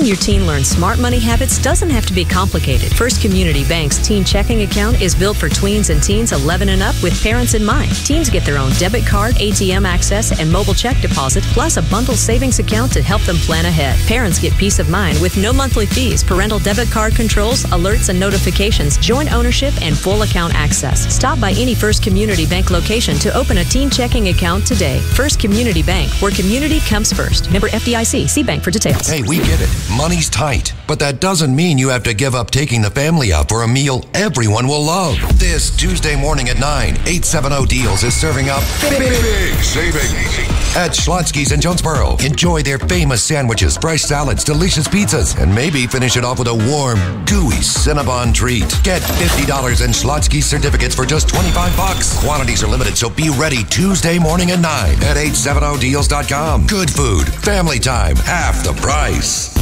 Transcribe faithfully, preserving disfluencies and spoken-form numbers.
Helping your teen learn smart money habits doesn't have to be complicated. First Community Bank's teen checking account is built for tweens and teens eleven and up with parents in mind. Teens get their own debit card, A T M access, and mobile check deposit, plus a bundle savings account to help them plan ahead. Parents get peace of mind with no monthly fees, parental debit card controls, alerts and notifications, joint ownership, and full account access. Stop by any First Community Bank location to open a teen checking account today. First Community Bank, where community comes first. Member F D I C. See bank for details. Hey, we get it. Money's tight. But that doesn't mean you have to give up taking the family out for a meal everyone will love. This Tuesday morning at nine, eight seventy Deals is serving up big, big savings at Schlotzsky's in Jonesboro. Enjoy their famous sandwiches, fresh salads, delicious pizzas, and maybe finish it off with a warm, gooey Cinnabon treat. Get fifty dollars in Schlotzsky's certificates for just twenty-five bucks. Quantities are limited, so be ready Tuesday morning at nine at eight seventy deals dot com. Good food, family time, half the price.